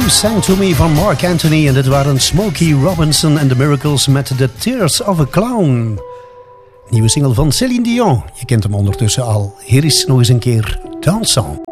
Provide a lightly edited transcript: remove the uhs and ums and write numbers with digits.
Sang To Me van Mark Anthony. En dit waren Smokey Robinson and the Miracles met The Tears of a Clown. Nieuwe single van Céline Dion. Je kent hem ondertussen al. Hier is nog eens een keer Dansant.